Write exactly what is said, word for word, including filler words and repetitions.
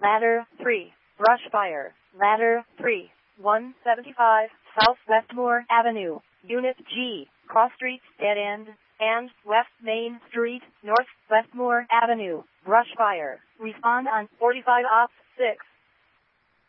Ladder three, brush fire. Ladder three, one seventy-five, South Westmore Avenue, Unit G, Cross Street, Dead End, and West Main Street, North Westmore Avenue, brush fire. Respond on forty-five ops six.